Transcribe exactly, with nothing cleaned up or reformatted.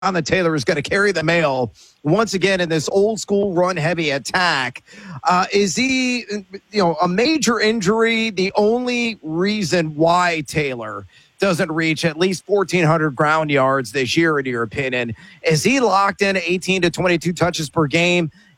Jonathan Taylor is going to carry the mail once again in this old school run heavy attack. Uh, is he, you know, a major injury the only reason why Taylor doesn't reach at least fourteen hundred ground yards this year, in your opinion? Is he locked in eighteen to twenty-two touches per game?